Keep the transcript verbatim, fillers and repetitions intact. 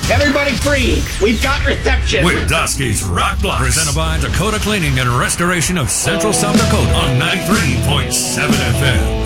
Everybody free. We've got reception. With Dusky's Rock Blocks. Presented by Dakota Cleaning and Restoration of Central South Dakota on ninety-three point seven F M.